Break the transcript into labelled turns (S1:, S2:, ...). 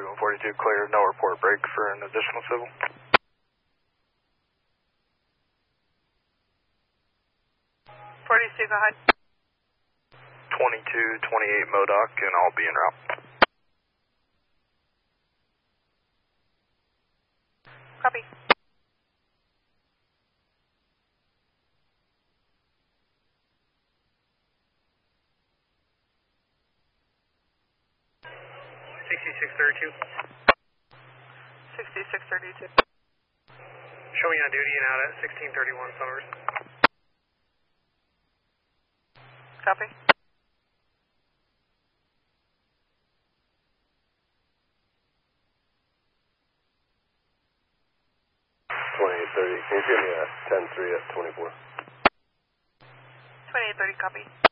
S1: 4142, clear, no report break for an additional civil.
S2: 42, go ahead.
S1: 2228 Modoc, and I'll be en route.
S2: Copy. $6632.
S3: Showing on duty and out at 1631 Summers.
S2: Copy.
S4: Can you give me a 10-3 at 24?
S2: 2830, copy.